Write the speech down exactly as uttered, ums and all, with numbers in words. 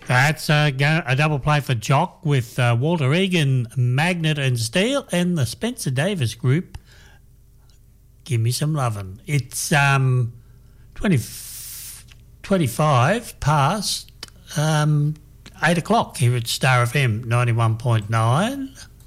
That's a, a double play for Jock with uh, Walter Egan, Magnet and Steel, and the Spencer Davis Group. Give me some lovin'. It's um, twenty, twenty-five past um, eight o'clock here at Star F M ninety-one point nine.